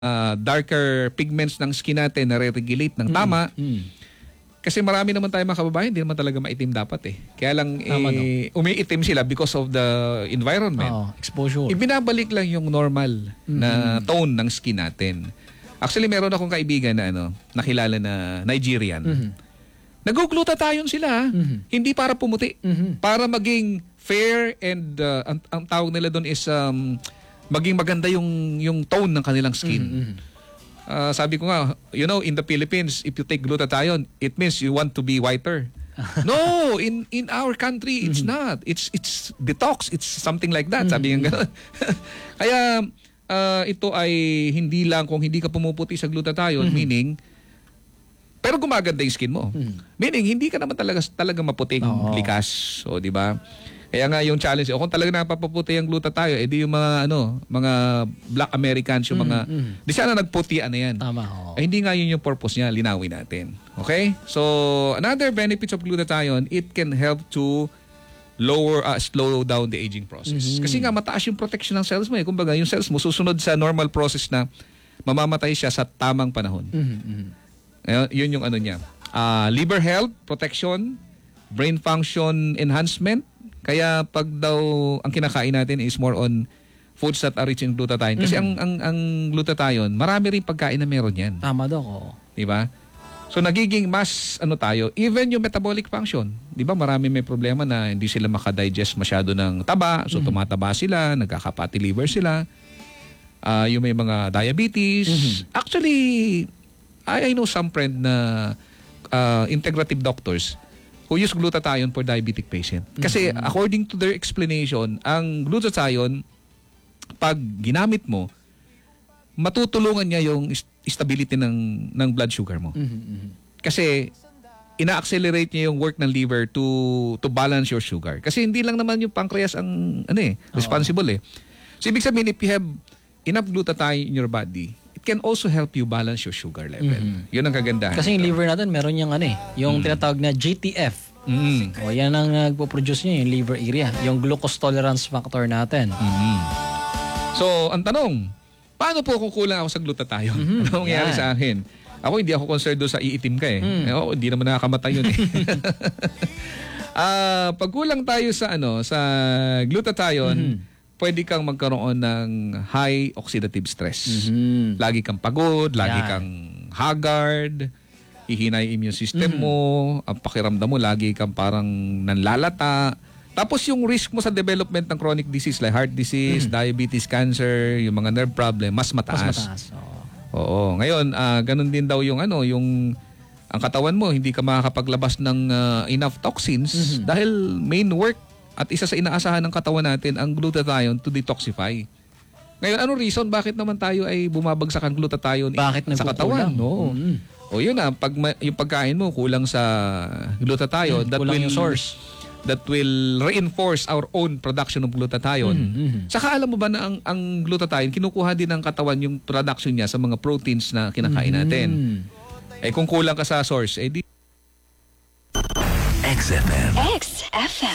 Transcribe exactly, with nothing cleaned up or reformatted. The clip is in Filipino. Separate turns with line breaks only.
uh, darker pigments ng skin natin na re-regulate ng tama.
Mm. Mm.
Kasi marami naman tayo mga kababayan, hindi naman talaga maitim dapat eh. Kaya lang
Tama,
eh, umiitim sila because of the environment.
Oh, exposure.
Ibinabalik lang yung normal mm-hmm. na tone ng skin natin. Actually, meron akong kaibigan na ano, nakilala na Nigerian. Mm-hmm. Nag-glutathione sila. Mm-hmm. Hindi para pumuti. Mm-hmm. Para maging fair and uh, ang, ang tawag nila doon is um, maging maganda yung, yung tone ng kanilang skin. Mm-hmm. Uh, sabi ko nga, you know, in the Philippines, if you take glutathione, it means you want to be whiter. No, in in our country, it's mm-hmm. not. It's it's detox. It's something like that. Mm-hmm. Sabi nga gano'n. Kaya uh, ito ay hindi lang kung hindi ka pumuputi sa glutathione, mm-hmm. meaning, pero gumaganda yung skin mo. Mm-hmm. Meaning, hindi ka naman talaga, talaga maputing oh. likas. O, di ba? Kaya nga yung challenge, o kung talaga napapaputi ang glutathione, edi yung mga ano, mga Black Americans, yung mga mm-hmm. di sana nagputian na yan.
Tama. Oh.
Eh, hindi nga yun yung purpose niya, linawin natin. Okay? So, another benefits of glutathione, it can help to lower, uh, slow down the aging process. Mm-hmm. Kasi nga mataas yung protection ng cells mo eh. Kumbaga, yung cells mo susunod sa normal process na mamamatay siya sa tamang panahon. Mm-hmm. Ngayon, yun yung ano niya. Uh, liver health, protection, brain function enhancement. Kaya pag daw ang kinakain natin is more on foods that are rich in glutathione. Kasi mm-hmm. ang, ang, ang glutathione, marami rin pagkain na meron yan.
Tama daw ko.
Diba? So nagiging mas ano tayo, even yung metabolic function. Diba marami may problema na hindi sila makadigest masyado ng taba. So mm-hmm. tumataba sila, nagkaka-fatty liver sila. Uh, yung may mga diabetes. Mm-hmm. Actually, I, I know some friend na uh, integrative doctors who use glutathione for diabetic patient. Kasi mm-hmm. according to their explanation, ang glutathione, pag ginamit mo, matutulungan niya yung stability ng, ng blood sugar mo. Mm-hmm. Kasi ina-accelerate niya yung work ng liver to to balance your sugar. Kasi hindi lang naman yung pancreas ang ano eh, responsible eh. So ibig sabihin, if you have enough glutathione in your body, it can also help you balance your sugar level. Mm-hmm. Yun ang kagandahan.
Kasi yung liver natin, meron yung ano eh, yung mm. tinatawag na G T F. Mm. O yan ang nagpo-produce niya, yung liver area, yung glucose tolerance factor natin.
Mm-hmm. So, ang tanong, paano po kung kulang ako sa glutathione? Mm-hmm. Ano mangyayari yeah. sa akin? Ako, hindi ako concerned doon sa iitim ka eh. Mm. Eh, oh, hindi naman nakakamatay yun eh. uh, pag kulang tayo sa ano sa glutathione, mm-hmm. pwede kang magkaroon ng high oxidative stress. Mm-hmm. Lagi kang pagod, lagi yeah. kang haggard, hihina yung immune system mm-hmm. mo, ang pakiramdam mo, lagi kang parang nanlalata. Tapos yung risk mo sa development ng chronic disease like heart disease, mm-hmm. diabetes, cancer, yung mga nerve problem, mas mataas.
Mas mataas, oo.
Oo. Ngayon, uh, ganun din daw yung ano, yung ang katawan mo, hindi ka makakapaglabas ng uh, enough toxins mm-hmm. dahil main work at isa sa inaasahan ng katawan natin ang glutathione to detoxify. Ngayon, anong reason bakit naman tayo ay bumabagsak ang glutathione
bakit
sa katawan? No.
Mm-hmm.
O yun na, pag ma- yung pagkain mo kulang sa glutathione, mm-hmm. that
kulang
will
yung source.
That will reinforce our own production of glutathione. Mm-hmm. Saka alam mo ba na ang, ang glutathione, kinukuha din ng katawan yung production niya sa mga proteins na kinakain natin. Mm-hmm. Eh kung kulang ka sa source, eh di...
X F M.
X F M.